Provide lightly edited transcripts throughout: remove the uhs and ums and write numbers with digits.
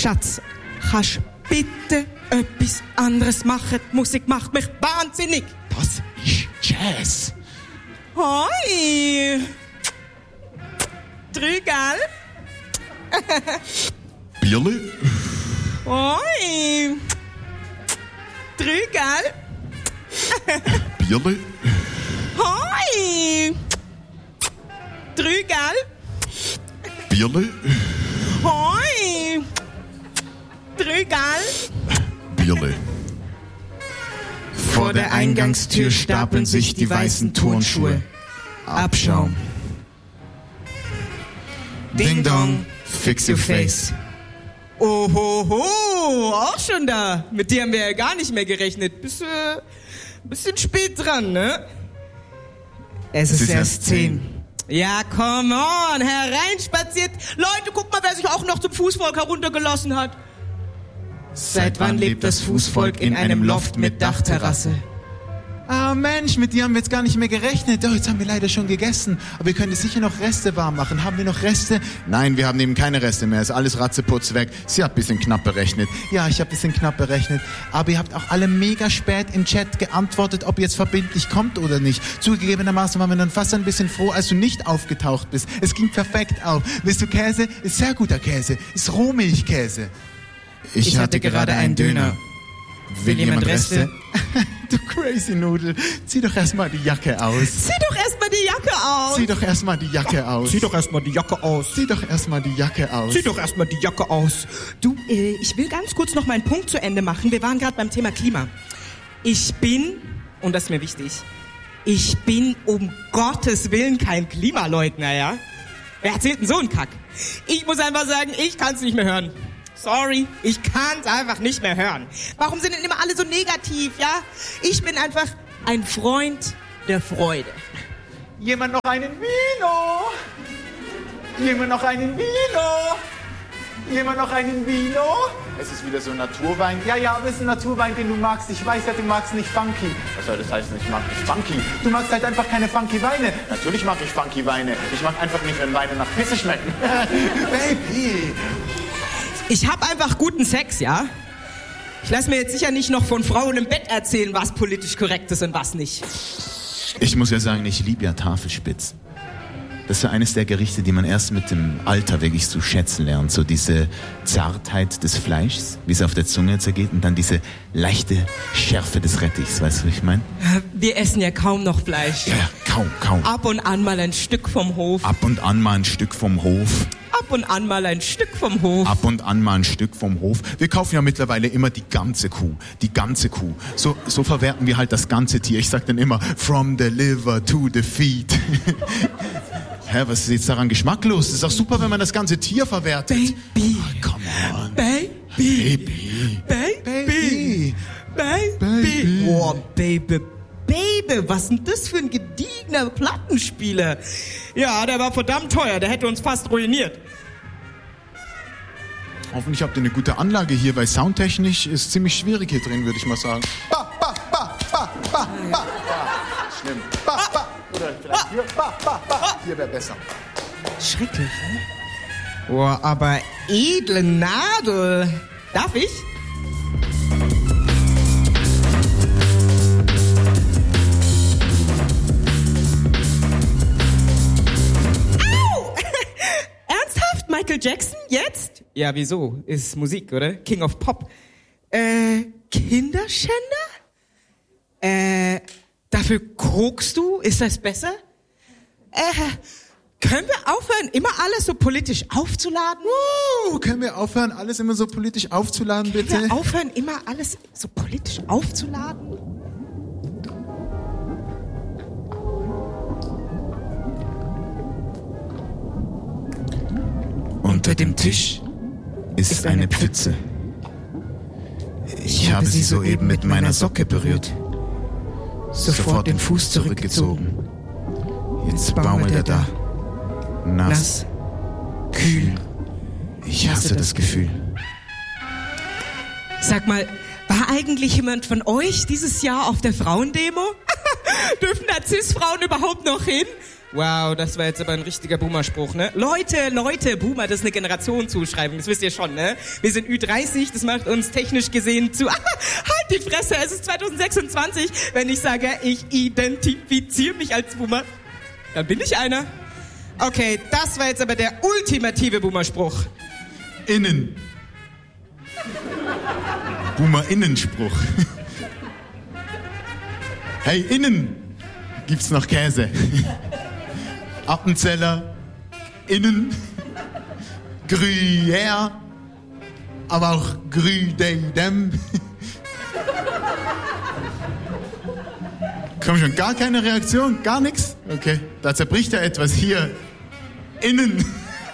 Schatz, kannst bitte etwas anderes machen? Die Musik macht mich wahnsinnig. Das ist Jazz. Hoi. 3, gell? Bierle? Hoi. 3, gell? Bierle? Hoi. 3, gell? Bierle? Hoi. 3, gell? Bierle. Vor der Eingangstür stapeln sich die weißen Turnschuhe. Abschaum. Ding dong, fix your face. Ohoho, auch schon da. Mit dir haben wir ja gar nicht mehr gerechnet. Bisschen spät dran, ne? Es ist erst 10. Ja, come on, hereinspaziert. Leute, guck mal, wer sich auch noch zum Fußvolk heruntergelassen hat. Seit wann lebt das Fußvolk in einem Loft mit Dachterrasse? Ah Mensch, mit dir haben wir jetzt gar nicht mehr gerechnet. Oh, jetzt haben wir leider schon gegessen. Aber ihr könnt sicher noch Reste warm machen. Haben wir noch Reste? Nein, wir haben eben keine Reste mehr. Ist alles ratzeputz weg. Sie hat ein bisschen knapp berechnet. Ja, ich habe ein bisschen knapp berechnet. Aber ihr habt auch alle mega spät im Chat geantwortet, ob ihr jetzt verbindlich kommt oder nicht. Zugegebenermaßen waren wir dann fast ein bisschen froh, als du nicht aufgetaucht bist. Es ging perfekt auf. Willst du Käse? Ist sehr guter Käse. Ist Rohmilchkäse. Ich hatte gerade einen Döner. Will jemand Reste? Du crazy Nudel. Zieh doch erstmal die Jacke aus. Zieh doch erstmal die Jacke aus. Zieh doch erstmal die Jacke aus. Zieh doch erstmal die Jacke aus. Zieh doch erstmal die Jacke aus. Zieh doch erstmal die Jacke aus. Du, ich will ganz kurz noch meinen Punkt zu Ende machen. Wir waren gerade beim Thema Klima. Ich bin, und das ist mir wichtig, ich bin um Gottes Willen kein Klimaleugner, ja? Wer erzählt denn so einen Kack? Ich muss einfach sagen, ich kann's nicht mehr hören. Sorry, ich kann's einfach nicht mehr hören. Warum sind denn immer alle so negativ, ja? Ich bin einfach ein Freund der Freude. Jemand noch einen Vino? Jemand noch einen Vino? Jemand noch einen Vino? Es ist wieder so ein Naturwein. Ja, aber es ist ein Naturwein, den du magst. Ich weiß ja, du magst nicht funky. Was soll das heißen? Ich mag nicht funky. Du magst halt einfach keine funky Weine. Natürlich mag ich funky Weine. Ich mag einfach nicht, wenn Weine nach Pisse schmecken. Baby. Ich hab einfach guten Sex, ja? Ich lass mir jetzt sicher nicht noch von Frauen im Bett erzählen, was politisch korrekt ist und was nicht. Ich muss ja sagen, ich liebe ja Tafelspitz. Das ist ja eines der Gerichte, die man erst mit dem Alter wirklich zu schätzen lernt. So diese Zartheit des Fleischs, wie es auf der Zunge zergeht, und dann diese leichte Schärfe des Rettichs. Weißt du, was ich meine? Wir essen ja kaum noch Fleisch. Ja, kaum. Ab und an mal ein Stück vom Hof. Ab und an mal ein Stück vom Hof. Ab und an mal ein Stück vom Hof. Ab und an mal ein Stück vom Hof. Wir kaufen ja mittlerweile immer die ganze Kuh. Die ganze Kuh. So verwerten wir halt das ganze Tier. Ich sag dann immer, from the liver to the feet. Hä, was ist jetzt daran geschmacklos? Das ist doch super, wenn man das ganze Tier verwertet. Baby. Oh, come on. Baby. Boah, Baby, was denn das für ein gediegener Plattenspieler? Ja, der war verdammt teuer, der hätte uns fast ruiniert. Hoffentlich habt ihr eine gute Anlage hier, weil soundtechnisch ist ziemlich schwierig hier drin, würde ich mal sagen. Schlimm. Oder vielleicht hier. Hier wäre besser. Schrecklich, ne? Boah, aber edle Nadel. Darf ich? Au! Ernsthaft? Michael Jackson? Jetzt? Ja, wieso? Ist Musik, oder? King of Pop. Kinderschänder? Dafür kokst du? Ist das besser? Können wir aufhören, immer alles so politisch aufzuladen? Können wir aufhören, alles immer so politisch aufzuladen, bitte? Können wir aufhören, immer alles so politisch aufzuladen? Unter dem Tisch ist eine Pfütze. Ich habe sie soeben mit meiner Socke berührt. Sofort den Fuß zurückgezogen. Jetzt baumelt er da. Nass. Kühl. Ich hasse das Gefühl. Sag mal, war eigentlich jemand von euch dieses Jahr auf der Frauendemo? Dürfen da Cis-Frauen überhaupt noch hin? Wow, das war jetzt aber ein richtiger Boomer-Spruch, ne? Leute, Boomer, das ist eine Generationszuschreibung, das wisst ihr schon, ne? Wir sind Ü30, das macht uns technisch gesehen zu... halt die Fresse, es ist 2026. Wenn ich sage, ich identifiziere mich als Boomer, dann bin ich einer. Okay, das war jetzt aber der ultimative Boomer-Spruch. Innen. Boomer-Innenspruch. Hey, innen gibt's noch Käse. Appenzeller, innen, Gruyère, aber auch Gruyère. Komm schon, gar keine Reaktion, gar nichts? Okay, da zerbricht ja etwas hier. Innen.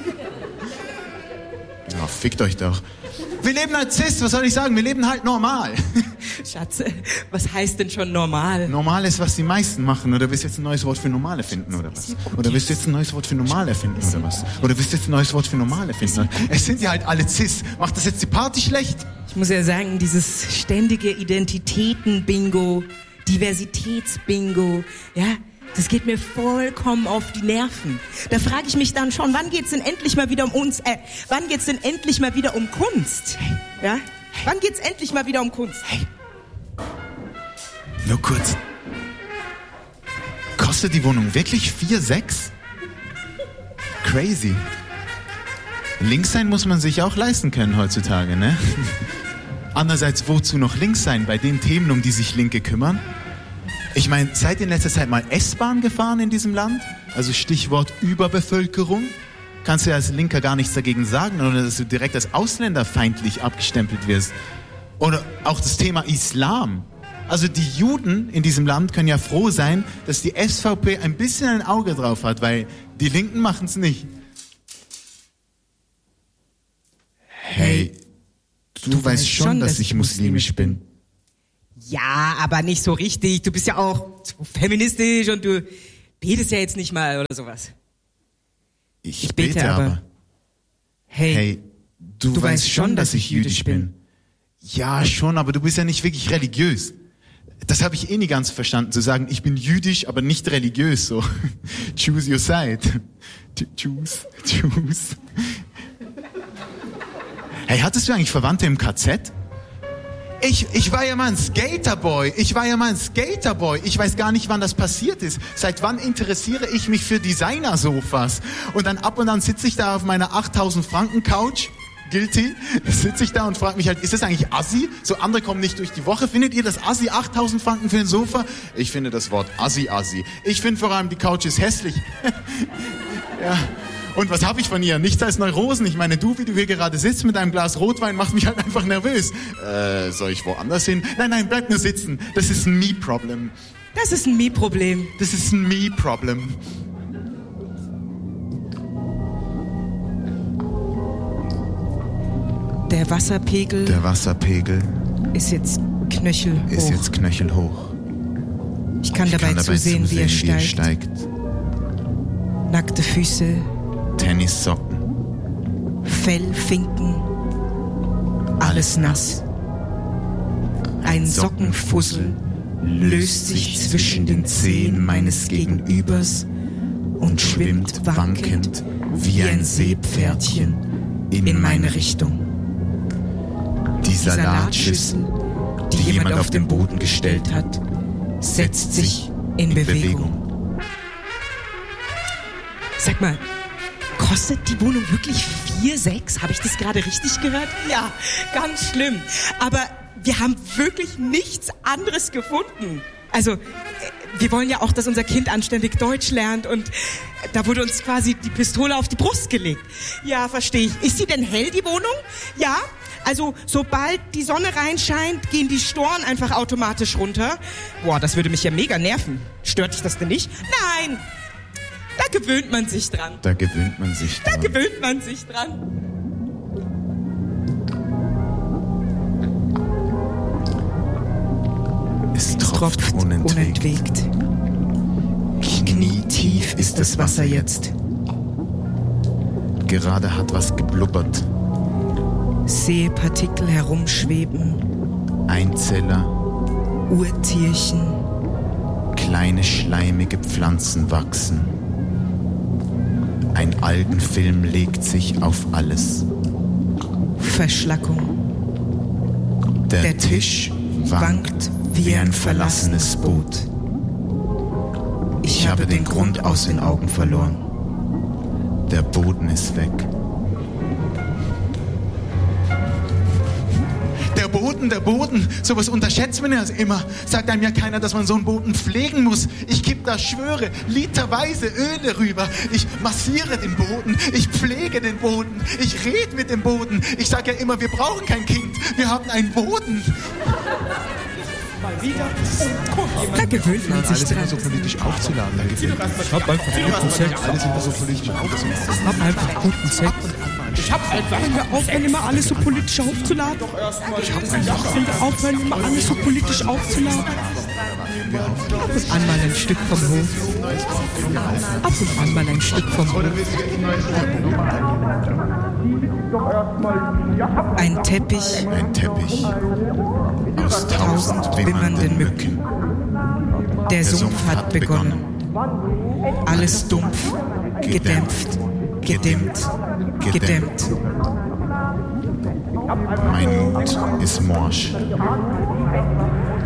Oh, fickt euch doch. Wir leben als Cis, was soll ich sagen? Wir leben halt normal. Schatz, was heißt denn schon normal? Normal ist, was die meisten machen. Oder willst du jetzt ein neues Wort für normal erfinden, oder was? Oder willst du jetzt ein neues Wort für normal erfinden, oder was? Oder willst du jetzt ein neues Wort für normal erfinden? Es sind ja halt alle Cis. Macht das jetzt die Party schlecht? Ich muss ja sagen, dieses ständige Identitäten-Bingo, Diversitäts-Bingo, ja, das geht mir vollkommen auf die Nerven. Da frage ich mich dann schon, wann geht's denn endlich mal wieder um uns, wann geht's denn endlich mal wieder um Kunst? Ja? Wann geht's endlich mal wieder um Kunst? Hey. Nur kurz. Kostet die Wohnung wirklich 4,6? Crazy. Links sein muss man sich auch leisten können heutzutage, ne? Andererseits, wozu noch links sein bei den Themen, um die sich Linke kümmern? Ich meine, seid ihr in letzter Zeit mal S-Bahn gefahren in diesem Land? Also Stichwort Überbevölkerung. Kannst du ja als Linker gar nichts dagegen sagen, oder dass du direkt als ausländerfeindlich abgestempelt wirst. Oder auch das Thema Islam. Also die Juden in diesem Land können ja froh sein, dass die SVP ein bisschen ein Auge drauf hat, weil die Linken machen es nicht. Hey, du weißt schon, dass ich muslimisch bin. Ja, aber nicht so richtig. Du bist ja auch feministisch und du betest ja jetzt nicht mal oder sowas. Ich bete aber. Hey, du weißt schon, dass ich jüdisch bin. Ja, schon, aber du bist ja nicht wirklich religiös. Das habe ich nie ganz verstanden, zu sagen, ich bin jüdisch, aber nicht religiös, so. Choose your side. Choose. Hey, hattest du eigentlich Verwandte im KZ? Ich war ja mal ein Skaterboy. Ich weiß gar nicht, wann das passiert ist. Seit wann interessiere ich mich für Designer-Sofas? Und dann ab und an sitze ich da auf meiner 8.000 Franken Couch. Guilty. Sitze ich da und frage mich halt, ist das eigentlich Assi? So andere kommen nicht durch die Woche. Findet ihr das Assi? 8.000 Franken für ein Sofa? Ich finde das Wort Assi. Ich finde vor allem, die Couch ist hässlich. Ja. Und was habe ich von ihr? Nichts als Neurosen. Ich meine, du, wie du hier gerade sitzt mit einem Glas Rotwein, machst mich halt einfach nervös. Soll ich woanders hin? Nein, bleib nur sitzen. Das ist ein Me-Problem. Das ist ein Me-Problem. Der Wasserpegel ist jetzt knöchelhoch. Ich kann dabei zusehen, wie er steigt. Nackte Füße. Tennissocken. Fellfinken. Alles nass. Ein Sockenfussel löst sich zwischen den Zehen meines Gegenübers und schwimmt wankend wie ein Seepferdchen in meine Richtung. Die Salatschüssel, die jemand auf den Boden gestellt hat, setzt sich in Bewegung. Sag mal, kostet die Wohnung wirklich 4,6? Habe ich das gerade richtig gehört? Ja, ganz schlimm. Aber wir haben wirklich nichts anderes gefunden. Also, wir wollen ja auch, dass unser Kind anständig Deutsch lernt und da wurde uns quasi die Pistole auf die Brust gelegt. Ja, verstehe ich. Ist sie denn hell, die Wohnung? Ja. Also, sobald die Sonne reinscheint, gehen die Storen einfach automatisch runter. Boah, das würde mich ja mega nerven. Stört dich das denn nicht? Nein! Da gewöhnt man sich dran. Es tropft unentwegt. Knietief ist das Wasser jetzt. Gerade hat was geblubbert. Sehe Partikel herumschweben. Einzeller. Urtierchen. Kleine schleimige Pflanzen wachsen. Ein Algenfilm legt sich auf alles. Verschlackung. Der Tisch wankt wie ein verlassenes Boot. Ich habe den Grund aus den Augen verloren. Der Boden ist weg. Der Boden, sowas unterschätzt man ja immer. Sagt einem ja keiner, dass man so einen Boden pflegen muss. Ich kipp da, schwöre, literweise Öle rüber. Ich massiere den Boden, ich pflege den Boden, ich rede mit dem Boden. Ich sag ja immer, wir brauchen kein Kind, wir haben einen Boden. Da gewöhnt man sich Alles immer dran. so politisch aufzuladen. Ich hab einfach guten Sex. Alles immer so politisch aufzuladen. Ich hab einfach guten Sex. Können wir aufhören, immer alles so politisch aufzuladen? Können wir aufhören, immer alles so politisch aufzuladen? Ab und an mal ein Stück vom Hof. Ab und an mal ein Stück vom Hof. Ein Teppich Ein Teppich aus 1000 wimmernden Mücken. Der Sumpf hat begonnen. Alles dumpf, gedämpft, gedimmt, gedämmt. Mein Mut ist morsch.